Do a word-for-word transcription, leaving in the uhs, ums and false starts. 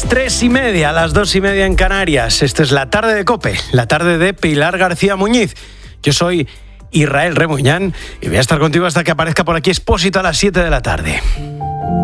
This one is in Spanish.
Las tres y media, las dos y media en Canarias. Esto es la tarde de COPE, la tarde de Pilar García Muñiz. Yo soy Israel Remuñán y voy a estar contigo hasta que aparezca por aquí Expósito a las siete de la tarde.